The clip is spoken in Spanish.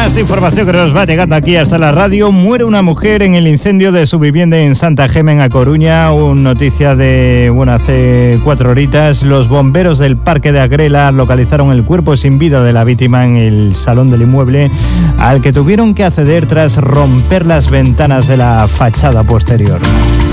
Más información que nos va llegando aquí hasta la radio. Muere una mujer en el incendio de su vivienda en Santa Gema, en A Coruña. Una noticia de, hace 4 horitas. Los bomberos del Parque de Agrela localizaron el cuerpo sin vida de la víctima en el salón del inmueble, al que tuvieron que acceder tras romper las ventanas de la fachada posterior.